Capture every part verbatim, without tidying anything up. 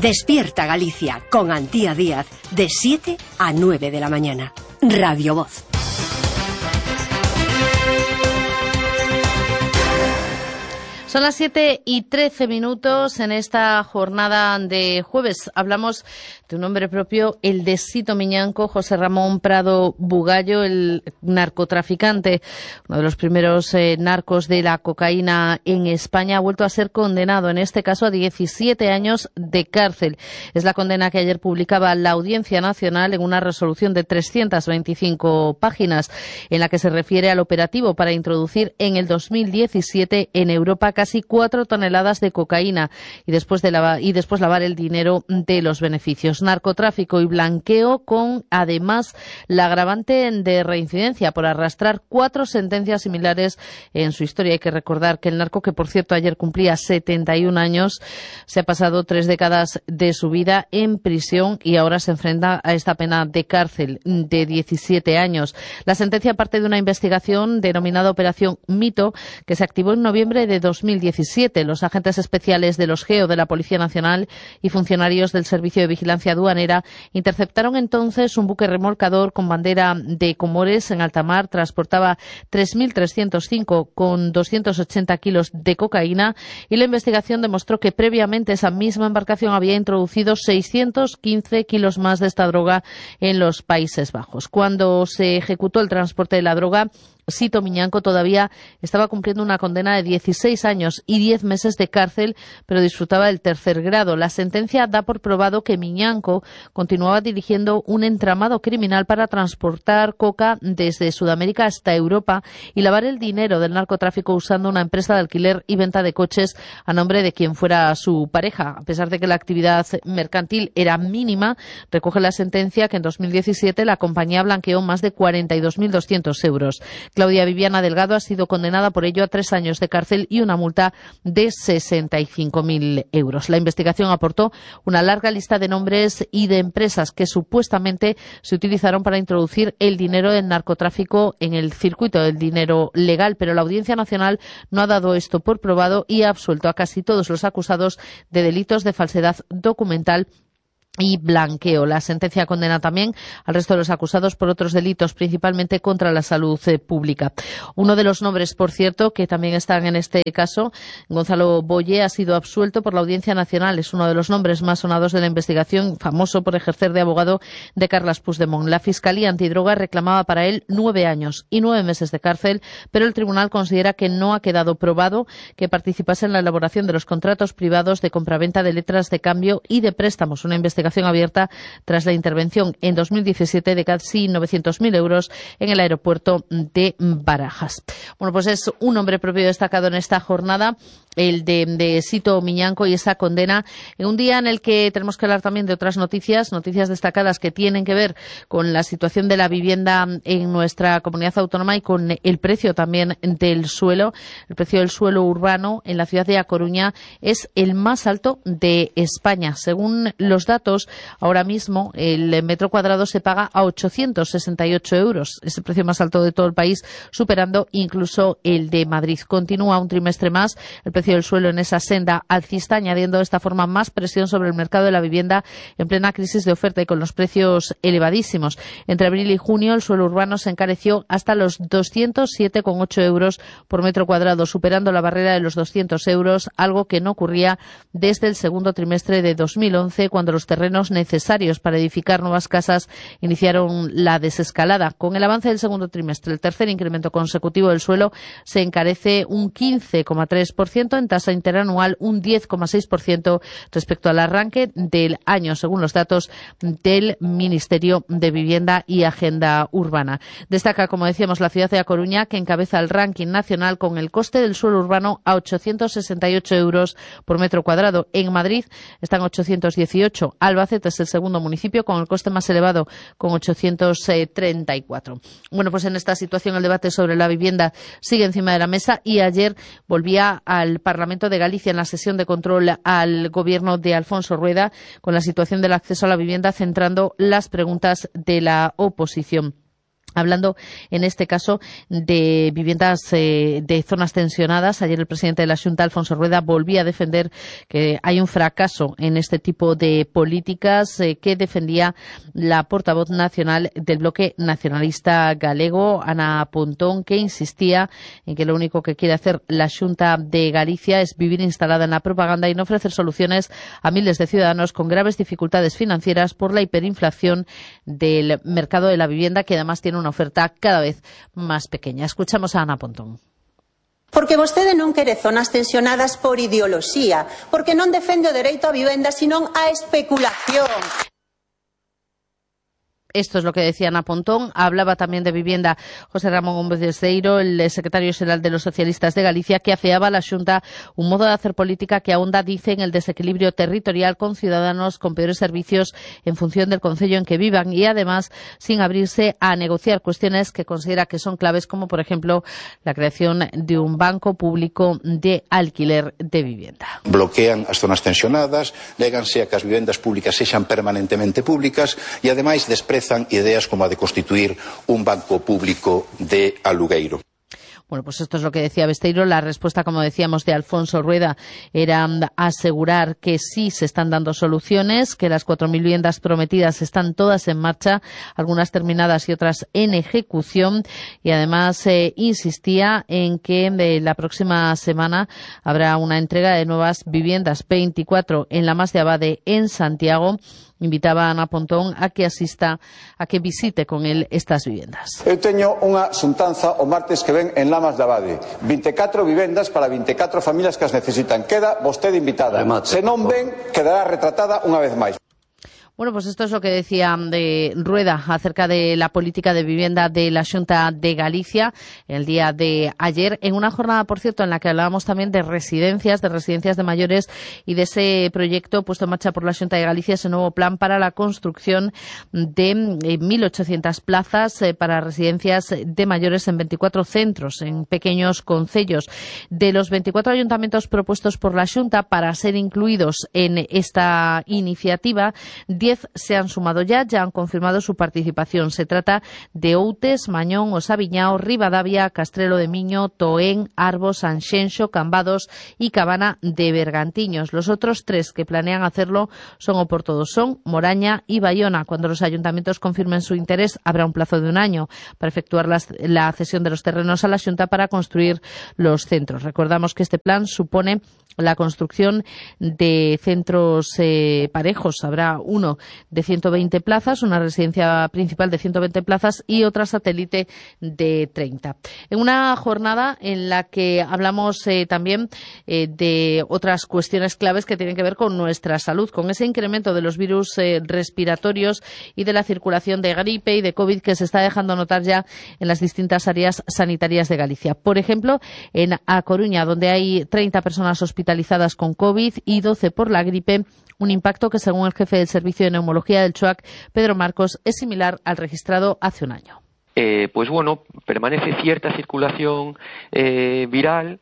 Despierta Galicia con Antía Díaz de siete a nueve de la mañana. Radio Voz. Son las siete y trece minutos en esta jornada de jueves. Hablamos de un nombre propio, el de Sito Miñanco, José Ramón Prado Bugallo, el narcotraficante, uno de los primeros eh, narcos de la cocaína en España, ha vuelto a ser condenado, en este caso a diecisiete años de cárcel. Es la condena que ayer publicaba la Audiencia Nacional en una resolución de trescientas veinticinco páginas, en la que se refiere al operativo para introducir en el dos mil diecisiete en Europa casi cuatro toneladas de cocaína y después, de lavar, y después lavar el dinero de los beneficios. Narcotráfico y blanqueo, con además la agravante de reincidencia por arrastrar cuatro sentencias similares en su historia. Hay que recordar que el narco, que por cierto ayer cumplía setenta y un años, se ha pasado tres décadas de su vida en prisión y ahora se enfrenta a esta pena de cárcel de diecisiete años. La sentencia parte de una investigación denominada Operación Mito, que se activó en noviembre de dos mil diecisiete. Los agentes especiales de los GEO de la Policía Nacional y funcionarios del Servicio de Vigilancia Aduanera interceptaron entonces un buque remolcador con bandera de Comores en alta mar. Transportaba tres mil trescientos cinco con doscientos ochenta kilos de cocaína y la investigación demostró que previamente esa misma embarcación había introducido seiscientos quince kilos más de esta droga en los Países Bajos. Cuando se ejecutó el transporte de la droga, Sito Miñanco todavía estaba cumpliendo una condena de dieciséis años y diez meses de cárcel, pero disfrutaba del tercer grado. La sentencia da por probado que Miñanco continuaba dirigiendo un entramado criminal para transportar coca desde Sudamérica hasta Europa y lavar el dinero del narcotráfico usando una empresa de alquiler y venta de coches a nombre de quien fuera su pareja. A pesar de que la actividad mercantil era mínima, recoge la sentencia que en dos mil diecisiete la compañía blanqueó más de cuarenta y dos mil doscientos euros. Claudia Viviana Delgado ha sido condenada por ello a tres años de cárcel y una multa de sesenta y cinco mil euros. La investigación aportó una larga lista de nombres y de empresas que supuestamente se utilizaron para introducir el dinero del narcotráfico en el circuito del dinero legal, pero la Audiencia Nacional no ha dado esto por probado y ha absuelto a casi todos los acusados de delitos de falsedad documental y blanqueo. La sentencia condena también al resto de los acusados por otros delitos, principalmente contra la salud eh, pública. Uno de los nombres, por cierto, que también están en este caso, Gonzalo Boye, ha sido absuelto por la Audiencia Nacional. Es uno de los nombres más sonados de la investigación, famoso por ejercer de abogado de Carles Puigdemont. La Fiscalía Antidroga reclamaba para él nueve años y nueve meses de cárcel, pero el tribunal considera que no ha quedado probado que participase en la elaboración de los contratos privados de compraventa de letras de cambio y de préstamos. Una investigación abierta tras la intervención en dos mil diecisiete de casi novecientos mil euros en el aeropuerto de Barajas. Bueno, pues es un nombre propio destacado en esta jornada, el de, de Sito Miñanco, y esa condena en un día en el que tenemos que hablar también de otras noticias, noticias destacadas que tienen que ver con la situación de la vivienda en nuestra comunidad autónoma y con el precio también del suelo. El precio del suelo urbano en la ciudad de A Coruña es el más alto de España. Según los datos, ahora mismo el metro cuadrado se paga a ochocientos sesenta y ocho euros. Es el precio más alto de todo el país, superando incluso el de Madrid. Continúa un trimestre más el precio del suelo en esa senda alcista, añadiendo de esta forma más presión sobre el mercado de la vivienda en plena crisis de oferta y con los precios elevadísimos. Entre abril y junio el suelo urbano se encareció hasta los doscientos siete coma ocho euros por metro cuadrado, superando la barrera de los doscientos euros, algo que no ocurría desde el segundo trimestre de dos mil once, cuando los terrenos necesarios para edificar nuevas casas iniciaron la desescalada. Con el avance del segundo trimestre, el tercer incremento consecutivo del suelo se encarece un quince coma tres por ciento, en tasa interanual un diez coma seis por ciento respecto al arranque del año, según los datos del Ministerio de Vivienda y Agenda Urbana. Destaca, como decíamos, la ciudad de A Coruña, que encabeza el ranking nacional con el coste del suelo urbano a ochocientos sesenta y ocho euros por metro cuadrado. En Madrid están ochocientos dieciocho. Albacete es el segundo municipio con el coste más elevado, con ochocientos treinta y cuatro. Bueno, pues en esta situación el debate sobre la vivienda sigue encima de la mesa y ayer volvía al Parlamento de Galicia en la sesión de control al gobierno de Alfonso Rueda con la situación del acceso a la vivienda, centrando las preguntas de la oposición. Hablando en este caso de viviendas eh, de zonas tensionadas, ayer el presidente de la Xunta, Alfonso Rueda, volvía a defender que hay un fracaso en este tipo de políticas eh, que defendía la portavoz nacional del bloque nacionalista galego, Ana Pontón, que insistía en que lo único que quiere hacer la Xunta de Galicia es vivir instalada en la propaganda y no ofrecer soluciones a miles de ciudadanos con graves dificultades financieras por la hiperinflación del mercado de la vivienda, que además tiene una oferta cada vez más pequeña. Escuchamos a Ana Pontón. Porque vostede non quere zonas tensionadas por ideoloxía, porque non defende o dereito a vivenda, sino a especulación. Esto es lo que decía Ana Pontón. Hablaba también de vivienda José Ramón Gómez de Esteiro, el secretario general de los socialistas de Galicia, que afeaba a la Xunta un modo de hacer política que ahonda, dice, en el desequilibrio territorial con ciudadanos con peores servicios en función del concello en que vivan y, además, sin abrirse a negociar cuestiones que considera que son claves, como, por ejemplo, la creación de un banco público de alquiler de vivienda. Bloquean as zonas tensionadas, néganse a que as vivendas públicas sexan permanentemente públicas e, ademais, desprezan ideas como a de constituir un banco público de alugueiro. Bueno, pues esto es lo que decía Besteiro. La respuesta, como decíamos, de Alfonso Rueda era asegurar que sí se están dando soluciones, que las cuatro mil viviendas prometidas están todas en marcha, algunas terminadas y otras en ejecución, y además eh, insistía en que eh, la próxima semana habrá una entrega de nuevas viviendas, veinticuatro en la Mas de Abade en Santiago. Invitaba a Ana Pontón a que asista, a que visite con él estas viviendas. Eu teño unha xuntanza o martes que ven en Lamas de Abade. vinte e catro vivendas para vinte e catro familias que as necesitan. Queda vostede invitada. Se non ven, quedará retratada unha vez máis. Bueno, pues esto es lo que decía de Rueda acerca de la política de vivienda de la Xunta de Galicia el día de ayer, en una jornada, por cierto, en la que hablábamos también de residencias, de residencias de mayores y de ese proyecto puesto en marcha por la Xunta de Galicia, ese nuevo plan para la construcción de mil ochocientas plazas eh, para residencias de mayores en veinticuatro centros, en pequeños concellos. De los veinticuatro ayuntamientos propuestos por la Xunta para ser incluidos en esta iniciativa, diez se han sumado ya, ya han confirmado su participación. Se trata de Outes, Mañón, Osaviñao, Ribadavia, Castrelo de Miño, Toén, Arbos, Sanxenxo, Cambados y Cabana de Bergantiños. Los otros tres que planean hacerlo son Oporto do Son, Moraña y Bayona. Cuando los ayuntamientos confirmen su interés, habrá un plazo de un año para efectuar la, la cesión de los terrenos a la Xunta para construir los centros. Recordamos que este plan supone la construcción de centros eh, parejos. Habrá uno de ciento veinte plazas, una residencia principal de ciento veinte plazas y otra satélite de treinta. En una jornada en la que hablamos eh, también eh, de otras cuestiones claves que tienen que ver con nuestra salud, con ese incremento de los virus eh, respiratorios y de la circulación de gripe y de COVID que se está dejando notar ya en las distintas áreas sanitarias de Galicia. Por ejemplo, en A Coruña, donde hay treinta personas hospitalizadas con COVID y doce por la gripe, un impacto que, según el jefe del Servicio de Neumología del C H U A C, Pedro Marcos, es similar al registrado hace un año. Eh, pues bueno, permanece cierta circulación eh, viral,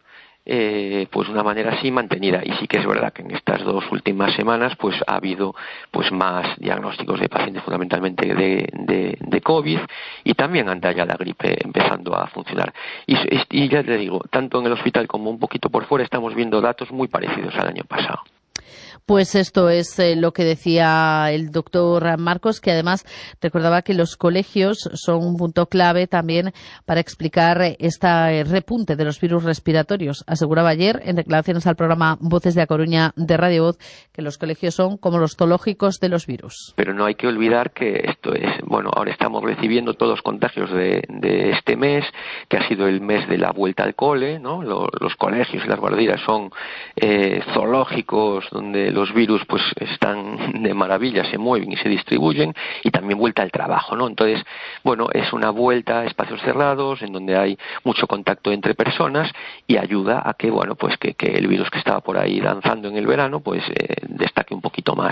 eh, pues de una manera así mantenida. Y sí que es verdad que en estas dos últimas semanas pues ha habido pues más diagnósticos de pacientes fundamentalmente de, de, de COVID, y también anda ya la gripe empezando a funcionar. Y, y ya te digo, tanto en el hospital como un poquito por fuera estamos viendo datos muy parecidos al año pasado. Pues esto es eh, lo que decía el doctor Marcos, que además recordaba que los colegios son un punto clave también para explicar este repunte de los virus respiratorios. Aseguraba ayer, en declaraciones al programa Voces de A Coruña de Radio Voz, que los colegios son como los zoológicos de los virus. Pero no hay que olvidar que esto es, bueno, ahora estamos recibiendo todos los contagios de, de este mes, que ha sido el mes de la vuelta al cole, ¿no? Los, los colegios y las guarderías son eh, zoológicos donde los virus pues están de maravilla, se mueven y se distribuyen, y también vuelta al trabajo, ¿no? Entonces, bueno, es una vuelta a espacios cerrados en donde hay mucho contacto entre personas y ayuda a que, bueno, pues que, que el virus que estaba por ahí danzando en el verano pues eh, destaque un poquito más.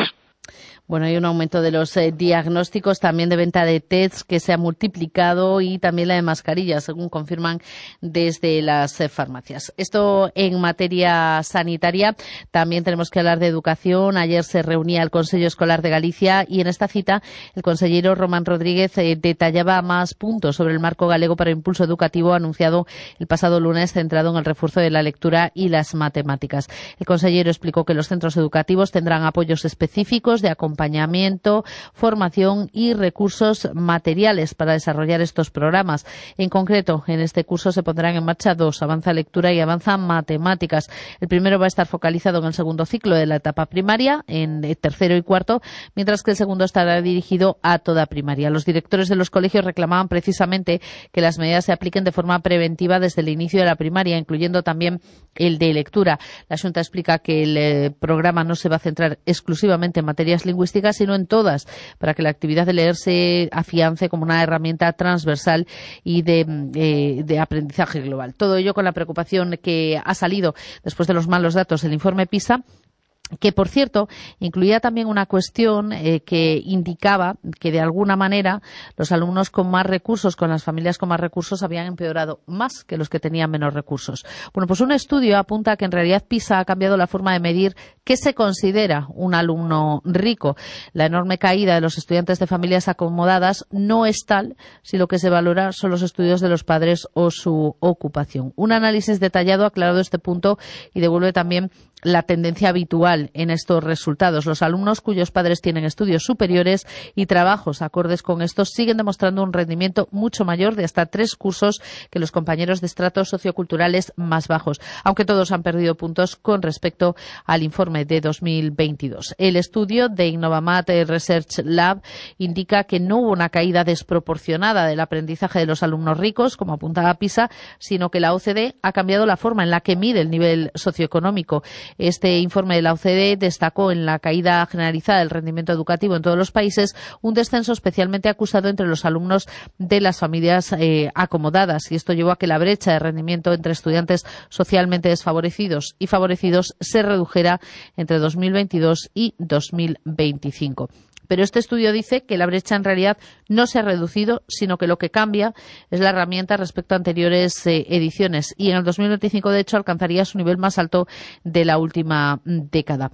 Bueno, hay un aumento de los eh, diagnósticos, también de venta de tests que se ha multiplicado y también la de mascarillas, según confirman desde las eh, farmacias. Esto en materia sanitaria. También tenemos que hablar de educación. Ayer se reunía el Consejo Escolar de Galicia y en esta cita el consejero Román Rodríguez eh, detallaba más puntos sobre el marco galego para impulso educativo anunciado el pasado lunes, centrado en el refuerzo de la lectura y las matemáticas. El consejero explicó que los centros educativos tendrán apoyos específicos de acompañamiento acompañamiento, formación y recursos materiales para desarrollar estos programas. En concreto, en este curso se pondrán en marcha dos, Avanza Lectura y Avanza Matemáticas. El primero va a estar focalizado en el segundo ciclo de la etapa primaria, en tercero y cuarto, mientras que el segundo estará dirigido a toda primaria. Los directores de los colegios reclamaban precisamente que las medidas se apliquen de forma preventiva desde el inicio de la primaria, incluyendo también el de lectura. La Xunta explica que el eh, programa no se va a centrar exclusivamente en materias lingüísticas, sino en todas, para que la actividad de leer se afiance como una herramienta transversal y de, eh, de aprendizaje global. Todo ello con la preocupación que ha salido después de los malos datos del informe PISA, que, por cierto, incluía también una cuestión eh, que indicaba que, de alguna manera, los alumnos con más recursos, con las familias con más recursos, habían empeorado más que los que tenían menos recursos. Bueno, pues un estudio apunta que, en realidad, PISA ha cambiado la forma de medir qué se considera un alumno rico. La enorme caída de los estudiantes de familias acomodadas no es tal si lo que se valora son los estudios de los padres o su ocupación. Un análisis detallado ha aclarado este punto y devuelve también la tendencia habitual en estos resultados. Los alumnos cuyos padres tienen estudios superiores y trabajos acordes con estos siguen demostrando un rendimiento mucho mayor, de hasta tres cursos, que los compañeros de estratos socioculturales más bajos, aunque todos han perdido puntos con respecto al informe de dos mil veintidós. El estudio de Innovamat Research Lab indica que no hubo una caída desproporcionada del aprendizaje de los alumnos ricos, como apuntaba PISA, sino que la O C D E ha cambiado la forma en la que mide el nivel socioeconómico. Este informe de la O C D E destacó en la caída generalizada del rendimiento educativo en todos los países un descenso especialmente acusado entre los alumnos de las familias eh, acomodadas, y esto llevó a que la brecha de rendimiento entre estudiantes socialmente desfavorecidos y favorecidos se redujera entre dos mil veintidós y dos mil veinticinco. Pero este estudio dice que la brecha en realidad no se ha reducido, sino que lo que cambia es la herramienta respecto a anteriores eh, ediciones, y en el dos mil veinticinco, de hecho, alcanzaría su nivel más alto de la última década.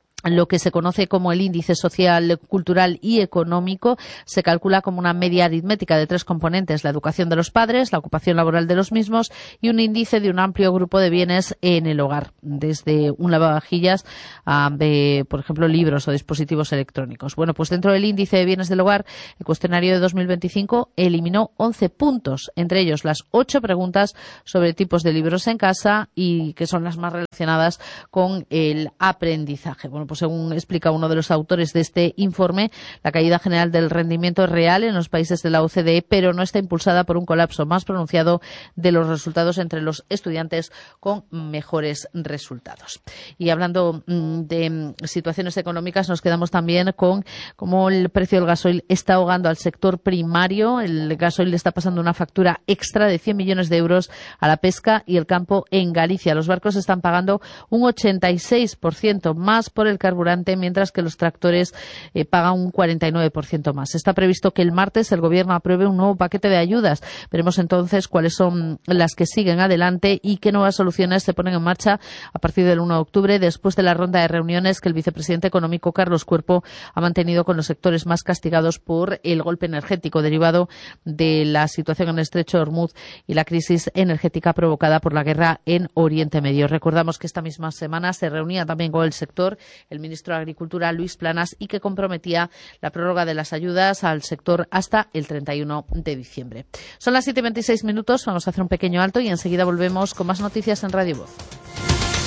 Lo que se conoce como el índice social, cultural y económico se calcula como una media aritmética de tres componentes: la educación de los padres, la ocupación laboral de los mismos y un índice de un amplio grupo de bienes en el hogar, desde un lavavajillas a, de, por ejemplo, libros o dispositivos electrónicos. Bueno, pues dentro del índice de bienes del hogar, el cuestionario de dos mil veinticinco eliminó once puntos, entre ellos las ocho preguntas sobre tipos de libros en casa, y que son las más relacionadas con el aprendizaje. Bueno, pues según explica uno de los autores de este informe, la caída general del rendimiento es real en los países de la O C D E, pero no está impulsada por un colapso más pronunciado de los resultados entre los estudiantes con mejores resultados. Y hablando de situaciones económicas, nos quedamos también con cómo el precio del gasoil está ahogando al sector primario. El gasoil le está pasando una factura extra de cien millones de euros a la pesca y el campo en Galicia. Los barcos están pagando un ochenta y seis por ciento más por el carburante, mientras que los tractores eh, pagan un cuarenta y nueve por ciento más. Está previsto que el martes el Gobierno apruebe un nuevo paquete de ayudas. Veremos entonces cuáles son las que siguen adelante y qué nuevas soluciones se ponen en marcha a partir del uno de octubre, después de la ronda de reuniones que el vicepresidente económico Carlos Cuerpo ha mantenido con los sectores más castigados por el golpe energético derivado de la situación en el estrecho de Hormuz y la crisis energética provocada por la guerra en Oriente Medio. Recordamos que esta misma semana se reunía también con el sector el ministro de Agricultura, Luis Planas, y que comprometía la prórroga de las ayudas al sector hasta el treinta y uno de diciembre. Son las siete y veintiséis minutos, vamos a hacer un pequeño alto y enseguida volvemos con más noticias en Radio Voz.